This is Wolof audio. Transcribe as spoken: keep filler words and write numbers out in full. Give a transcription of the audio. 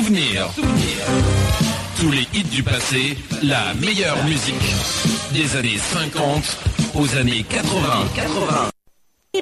Souvenirs. Tous les hits du passé, la meilleure musique. Des années cinquante aux années quatre-vingts.